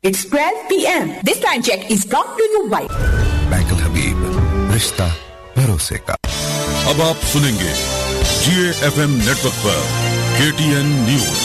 It's 12 p.m. This time check is brought to you by bank हबीब, रिश्ता भरोसे का। अब आप सुनेंगे GAFM नेटवर्क पर KTN न्यूज।